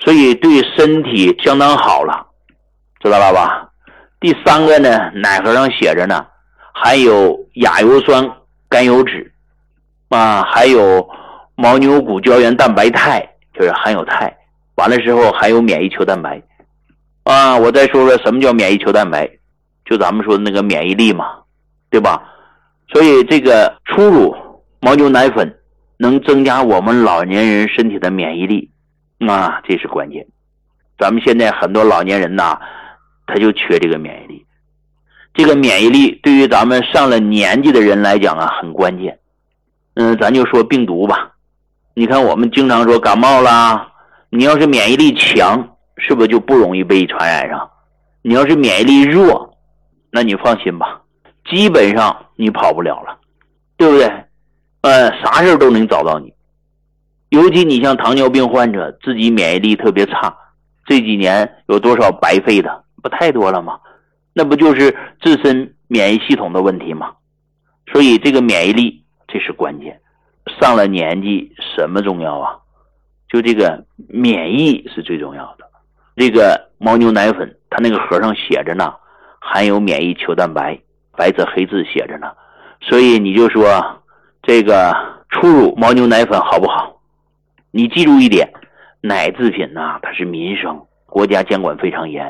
所以对身体相当好了，知道了吧？第三个呢，奶盒上写着呢，含有亚油酸甘油酯还有牦牛骨胶原蛋白肽，就是含有肽，完了之后还有免疫球蛋白我再说说什么叫免疫球蛋白，就咱们说的那个免疫力嘛，对吧？所以这个初乳牦牛奶粉能增加我们老年人身体的免疫力这是关键。咱们现在很多老年人他就缺这个免疫力，这个免疫力对于咱们上了年纪的人来讲很关键。咱就说病毒吧，你看我们经常说感冒啦，你要是免疫力强，是不是就不容易被传染上？你要是免疫力弱，那你放心吧，基本上你跑不了了，对不对？啥事都能找到你。尤其你像糖尿病患者，自己免疫力特别差，这几年有多少白费的，不太多了吗？那不就是自身免疫系统的问题吗？所以这个免疫力这是关键。上了年纪什么重要啊？就这个免疫是最重要的。这个牦牛奶粉它那个盒上写着呢，含有免疫球蛋白，白纸黑字写着呢。所以你就说这个初乳牦牛奶粉好不好？你记住一点，奶制品它是民生，国家监管非常严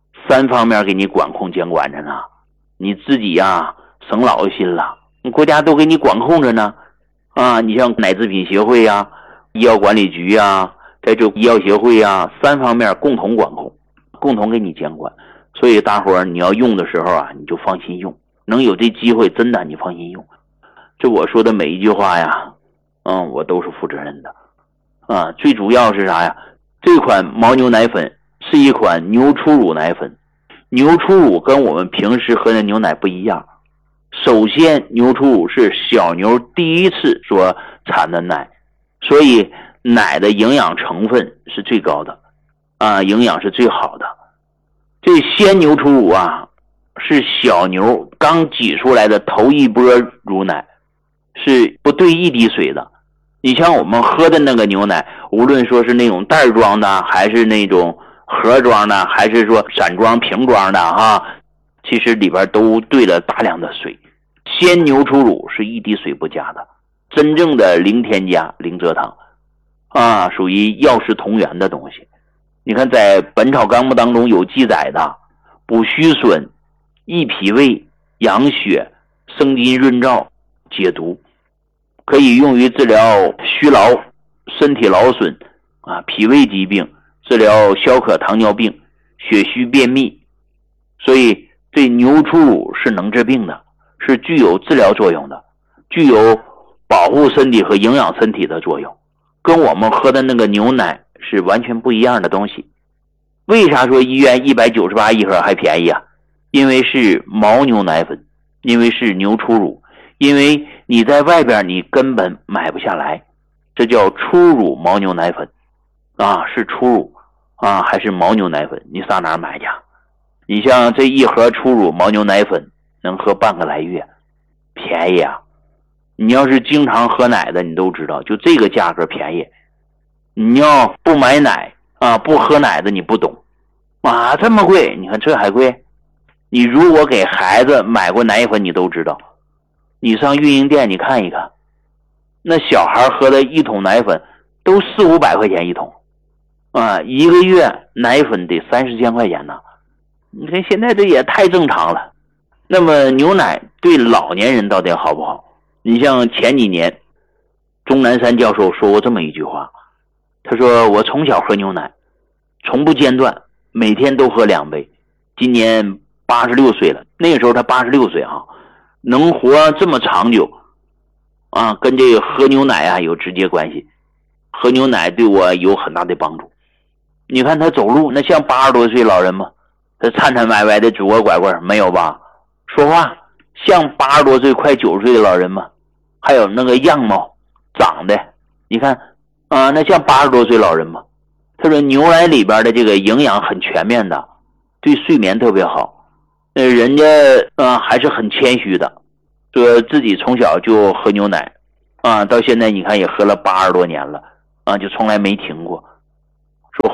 ，3方面给你管控监管着呢，你自己省老心了，国家都给你管控着呢你像奶制品协会医药管理局再就医药协会3方面共同管控，共同给你监管。所以大伙儿你要用的时候你就放心用，能有这机会真的你放心用。这我说的每一句话我都是负责任的最主要是啥呀？这款牦牛奶粉是一款牛初乳奶粉。牛初乳跟我们平时喝的牛奶不一样，首先牛初乳是小牛第一次所产的奶，所以奶的营养成分是最高的营养是最好的。这鲜牛初乳是小牛刚挤出来的头一波乳奶，是不兑一滴水的。你像我们喝的那个牛奶，无论说是那种袋装的还是那种盒装的，还是说散装瓶装的其实里边都兑了大量的水。鲜牛初乳是一滴水不加的，真正的零添加零蔗糖属于药食同源的东西。你看在本草纲目当中有记载的，补虚损、益脾胃、养血、生津润燥、解毒，可以用于治疗虚劳、身体劳损脾胃疾病，治疗消渴糖尿病、血虚便秘。所以这牛初乳是能治病的，是具有治疗作用的，具有保护身体和营养身体的作用，跟我们喝的那个牛奶是完全不一样的东西。为啥说医院198一盒还便宜因为是牦牛奶粉，因为是牛初乳，因为你在外边你根本买不下来，这叫初乳牦牛奶粉是初乳还是牦牛奶粉，你上哪儿买去？你像这一盒初乳牦牛奶粉能喝半个来月，便宜你要是经常喝奶的，你都知道，就这个价格便宜。你要不买奶不喝奶的，你不懂这么贵，你看这还贵。你如果给孩子买过奶粉，你都知道，你上运营店你看一看，那小孩喝的一桶奶粉都400-500块钱一桶一个月奶粉得30千块钱呢。你看现在这也太正常了。那么牛奶对老年人到底好不好？你像前几年钟南山教授说过这么一句话，他说我从小喝牛奶从不间断，每天都喝2杯，今年86岁了，那个时候他86岁能活这么长久跟这个喝牛奶有直接关系。喝牛奶对我有很大的帮助。你看他走路那像80多岁老人吗？他颤颤歪歪的拄个拐棍没有吧？说话像80多岁快90岁的老人吗？还有那个样貌长得你看那像80多岁老人吗？他说牛奶里边的这个营养很全面的，对睡眠特别好。人家还是很谦虚的，说自己从小就喝牛奶到现在你看也喝了80多年了就从来没停过。说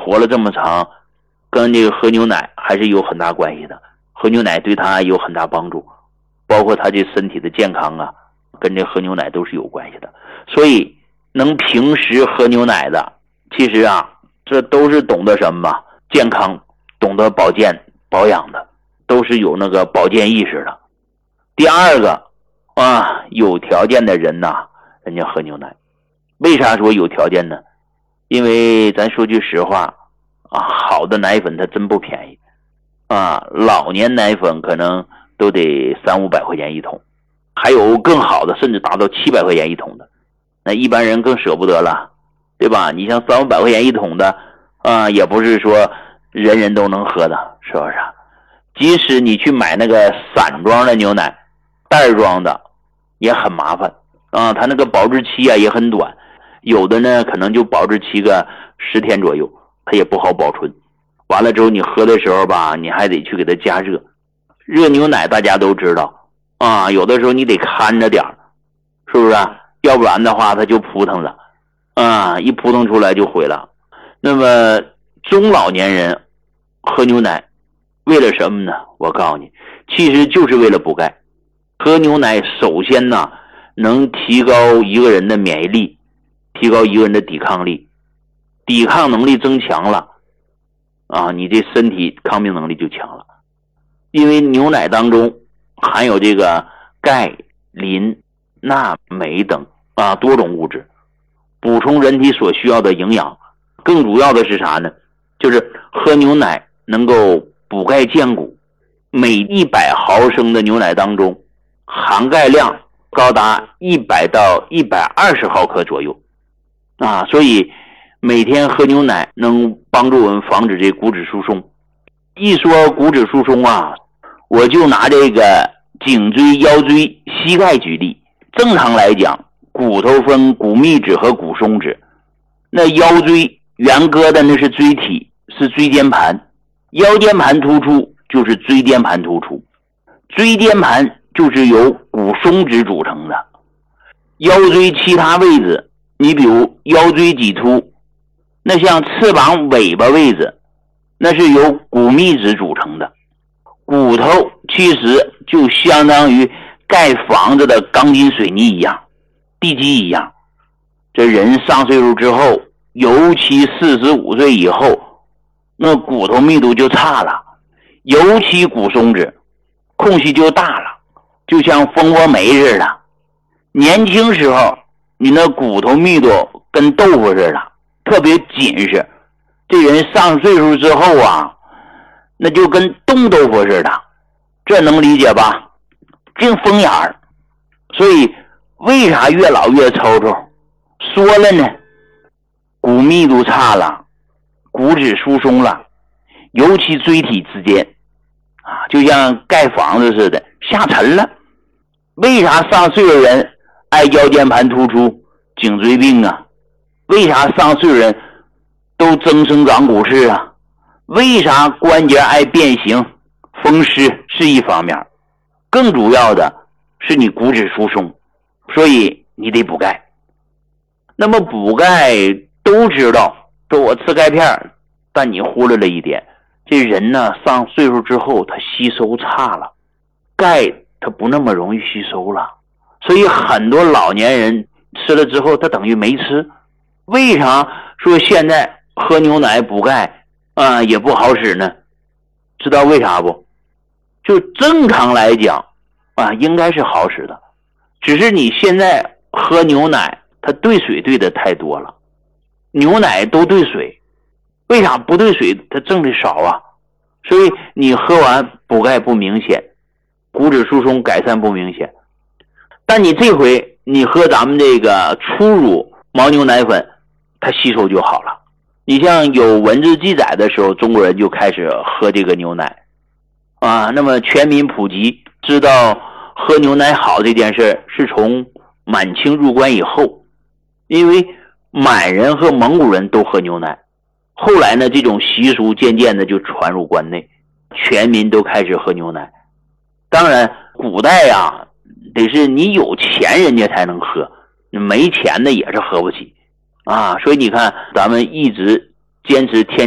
活了这么长，跟这个喝牛奶还是有很大关系的。喝牛奶对他有很大帮助，包括他这身体的健康啊，跟这喝牛奶都是有关系的。所以能平时喝牛奶的，其实啊，这都是懂得什么吧？健康，懂得保健保养的，都是有那个保健意识的。第二个啊，有条件的人呐，人家喝牛奶。为啥说有条件呢？因为咱说句实话啊，好的奶粉它真不便宜啊，老年奶粉可能都得300-500块钱一桶，还有更好的甚至达到700块钱一桶的，那一般人更舍不得了，对吧？你像300-500块钱一桶的啊，也不是说人人都能喝的，是不是？即使你去买那个散装的牛奶，袋装的也很麻烦啊，它那个保质期啊也很短，有的呢可能就保质期个10天左右，它也不好保存。完了之后你喝的时候吧，你还得去给它加热。热牛奶大家都知道啊，有的时候你得看着点，是不是啊？要不然的话它就扑腾了啊，一扑腾出来就毁了。那么中老年人喝牛奶为了什么呢？我告诉你，其实就是为了补钙。喝牛奶首先呢，能提高一个人的免疫力，提高一个人的抵抗力，抵抗能力增强了啊，你这身体抗病能力就强了。因为牛奶当中含有这个钙、磷、钠、镁等啊多种物质，补充人体所需要的营养。更主要的是啥呢？就是喝牛奶能够补钙健骨，每100毫升的牛奶当中含钙量高达100到120毫克左右啊，所以每天喝牛奶能帮助我们防止这骨质疏松。一说骨质疏松啊，我就拿这个颈椎、腰椎、膝盖举例。正常来讲，骨头分骨密质和骨松质，那腰椎圆疙的那是椎体，是椎间盘，腰间盘突出就是椎间盘突出，椎间盘就是由骨松质组成的。腰椎其他位置，你比如腰椎棘突，那像翅膀尾巴位置，那是由骨密质组成的。骨头其实就相当于盖房子的钢筋水泥一样，地基一样。这人上岁数之后，尤其45岁以后，那骨头密度就差了，尤其骨松质空隙就大了，就像蜂窝煤似的。年轻时候你那骨头密度跟豆腐似的，特别紧实。这人上岁数之后啊，那就跟冻豆腐似的，这能理解吧？净风眼儿。所以为啥越老越抽抽？说了呢，骨密度差了，骨质疏松了，尤其椎体之间啊，就像盖房子似的下沉了。为啥上岁数人爱腰间盘突出、颈椎病啊？为啥上岁数人都增生长骨刺啊？为啥关节爱变形、风湿是一方面，更主要的是你骨质疏松，所以你得补钙。那么补钙都知道，说我吃钙片，但你忽略了一点，这人呢上岁数之后他吸收差了，钙他不那么容易吸收了，所以很多老年人吃了之后他等于没吃。为啥说现在喝牛奶补钙啊也不好使呢？知道为啥不？就正常来讲啊应该是好使的，只是你现在喝牛奶它兑水兑的太多了。牛奶都兑水，为啥不兑水它挣的少啊？所以你喝完补钙不明显，骨质疏松改善不明显。但你这回你喝咱们这个初乳牦牛奶粉，它吸收就好了。你像有文字记载的时候，中国人就开始喝这个牛奶啊。那么全民普及知道喝牛奶好这件事是从满清入关以后，因为满人和蒙古人都喝牛奶，后来呢这种习俗渐渐的就传入关内，全民都开始喝牛奶。当然古代啊得是你有钱人家才能喝，没钱的也是喝不起啊。所以你看咱们一直坚持天